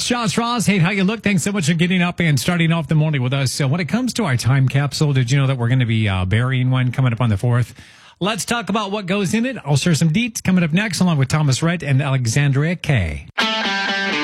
Josh Ross. Hey, how you look? Thanks so much for getting up and starting off the morning with us. So when it comes to our time capsule, did you know that we're going to be burying one coming up on the 4th? Let's talk about what goes in it. I'll share some deets coming up next, along with Thomas Rhett and Alexandria Kay.